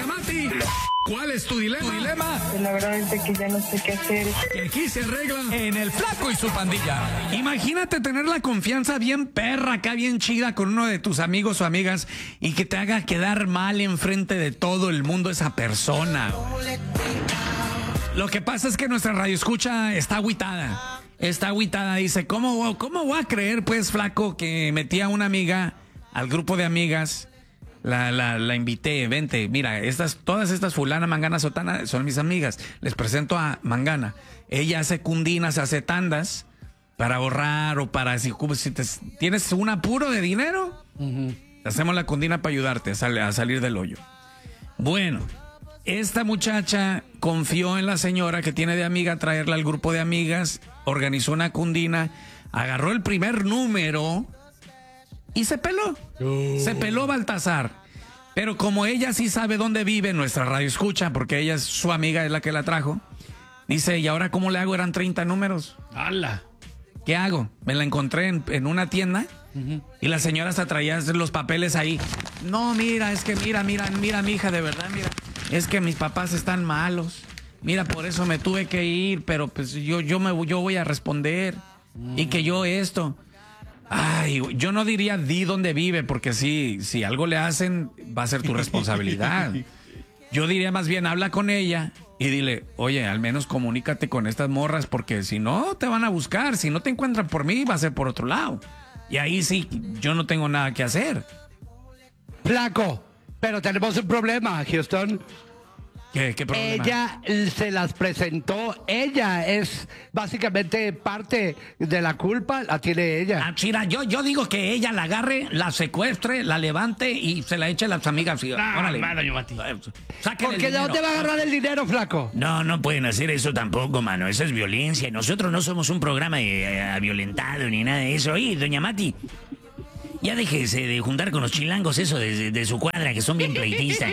Mati, ¿cuál es tu dilema? La verdad es que ya no sé qué hacer. Que aquí se arregla en El Flaco y su pandilla. Imagínate tener la confianza bien perra, acá bien chida con uno de tus amigos o amigas y que te haga quedar mal enfrente de todo el mundo esa persona. Lo que pasa es que nuestra radioescucha está agüitada. Está agüitada, dice, ¿cómo voy a creer, pues, Flaco, que metí a una amiga al grupo de amigas? La invité, vente, mira, todas estas fulana, mangana, sotana son mis amigas. Les presento a Mangana. Ella hace cundinas, hace tandas para ahorrar o para si tienes un apuro de dinero, hacemos la cundina para ayudarte a salir del hoyo. Bueno, esta muchacha confió en la señora que tiene de amiga traerla al grupo de amigas, organizó una cundina, agarró el primer número y se peló. Se peló Baltasar. Pero como ella sí sabe dónde vive, nuestra radio escucha, porque ella es su amiga, es la que la trajo, dice, ¿y ahora cómo le hago? Eran 30 números. ¡Hala! ¿Qué hago? Me la encontré en una tienda y la señora hasta traía los papeles ahí. No, mira, es que mira, mija, de verdad, mira. Es que mis papás están malos. Mira, por eso me tuve que ir, pero pues yo voy a responder. Y que yo esto... Ay, yo no diría di dónde vive, porque si algo le hacen, va a ser tu responsabilidad. Yo diría más bien, habla con ella y dile, oye, al menos comunícate con estas morras, porque si no, te van a buscar. Si no te encuentran por mí, va a ser por otro lado. Y ahí sí, yo no tengo nada que hacer. Flaco, pero tenemos un problema, Houston. ¿Qué problema? Ella se las presentó, ella es básicamente parte de la culpa, la tiene ella. Ah, Chira, yo digo que ella la agarre, la secuestre, la levante y se la eche a las amigas. Órale. Doña Mati. Sáquenle ¿Por qué de dónde va a agarrar el dinero, Flaco? No pueden hacer eso tampoco, mano. Esa es violencia. Nosotros no somos un programa violentado ni nada de eso. Oye, doña Mati, ya déjese de juntar con los chilangos eso de su cuadra, que son bien pleitistas.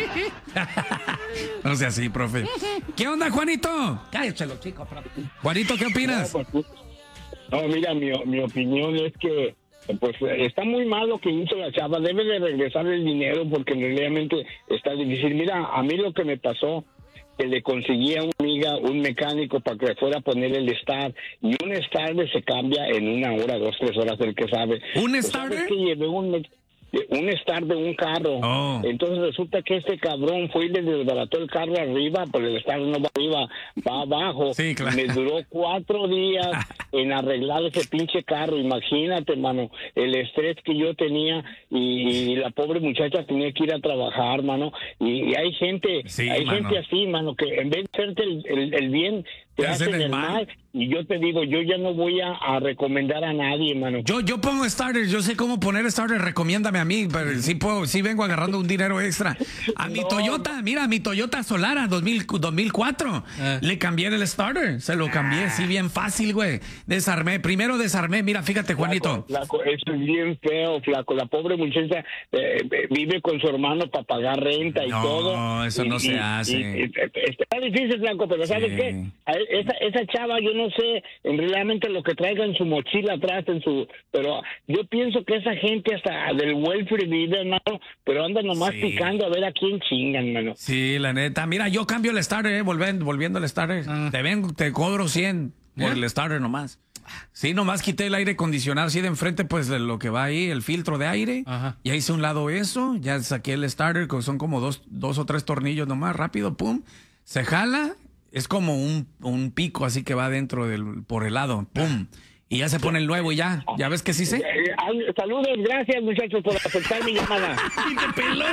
No sea así, profe. ¿Qué onda, Juanito? Cállate los chicos, profe. Juanito, ¿qué opinas? No, mira, mi opinión es que pues está muy mal lo que hizo la chava. Debe de regresar el dinero porque realmente está difícil. Mira, a mí lo que me pasó, que le conseguí a una amiga un mecánico para que fuera a poner el start, y un starter se cambia en 1 hora, 2, 3 horas, el que sabe. ¿Un Pues, starter? ¿sabes que llevé un start de un carro? Oh. Entonces resulta que este cabrón fue y le desbarató el carro arriba, pero el start no va arriba, va abajo. Sí, claro. Me duró 4 días en arreglar ese pinche carro. Imagínate, mano, el estrés que yo tenía, y la pobre muchacha tenía que ir a trabajar, mano. Y hay gente, Sí, gente así, mano, que en vez de hacerte el bien, te hacen el mal. Y yo te digo, yo ya no voy a recomendar a nadie, mano. Yo pongo starters, yo sé cómo poner starters, recomiéndame a mí, pero sí vengo agarrando un dinero extra. A mi Toyota, mira, a mi Toyota Solara 2004, le cambié el starter, se lo cambié, sí, bien fácil, güey. Primero desarmé, mira, fíjate, Juanito. Flaco, eso es bien feo, Flaco. La pobre muchacha vive con su hermano para pagar renta y todo. No, eso no se hace. Está difícil, Flaco, pero ¿sabes qué? Esa chava, yo no sé realmente lo que traiga en su mochila atrás, pero yo pienso que esa gente hasta del welfare vive, hermano, pero anda nomás picando a ver a quién chingan, hermano. Sí, la neta. Mira, yo cambio el starter, volviendo al starter. Te cobro 100 por el starter nomás. Sí, nomás quité el aire acondicionado así de enfrente, pues de lo que va ahí, el filtro de aire. Ya hice un lado eso, ya saqué el starter, que son como dos o tres tornillos nomás, rápido, pum. Se jala, es como un pico así que va dentro por el lado, pum. Y ya se pone el nuevo y ya ves que sí sé. Saludos, gracias muchachos por aceptar mi llamada. ¿Y te peló?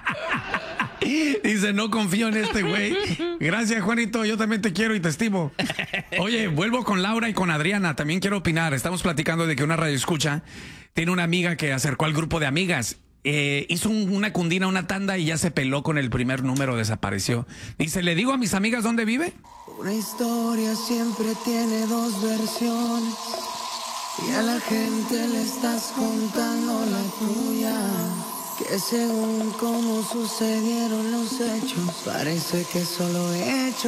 Dice, no confío en este güey. Gracias, Juanito, yo también te quiero y te estimo. Oye, vuelvo con Laura y con Adriana, también quiero opinar. Estamos platicando de que una radioescucha tiene una amiga que acercó al grupo de amigas. Hizo una cundina, una tanda y ya se peló con el primer número, desapareció. Dice, ¿le digo a mis amigas dónde vive? Una historia siempre tiene 2 versiones y a la gente le estás contando la tuya. Que según cómo sucedieron los hechos, parece que solo he hecho